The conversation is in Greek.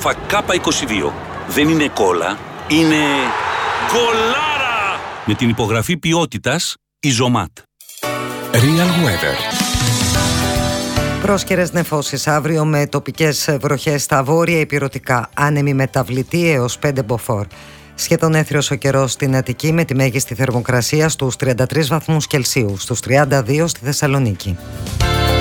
Alpha K22. Δεν είναι κόλλα, είναι γκολάρα! Με την υπογραφή ποιότητας Ιζωμάτ. Real Weather. Πρόσκαιρες νεφώσεις αύριο με τοπικές βροχές στα βόρεια ηπειρωτικά, άνεμη μεταβλητή έως 5 μποφόρ. Σχεδόν έθριος ο καιρός στην Αττική με τη μέγιστη θερμοκρασία στους 33 βαθμούς Κελσίου, στους 32 στη Θεσσαλονίκη.